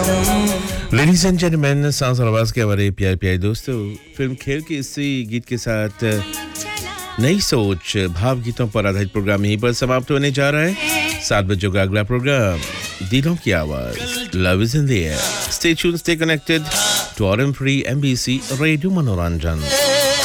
Ladies and gentleman, सांस और आवाज के हमारे प्यारे प्यारे दोस्तों, फिल्म खेल के इसी गीत के साथ नई सोच भाव गीतों पर आधारित प्रोग्राम यहीं पर समाप्त होने जा रहा है। 7 बजे का अगला प्रोग्राम दिलों की आवाज, love is in the air. Stay tuned, stay connected two RM3 MBC radio मनोरंजन।